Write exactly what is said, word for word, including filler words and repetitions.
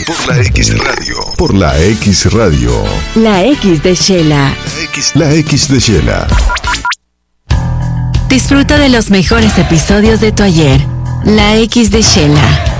Por la X Radio. Por la X Radio. La X de Shela. La X. La X de Shela. Disfruta de los mejores episodios de tu ayer. La X de Shela.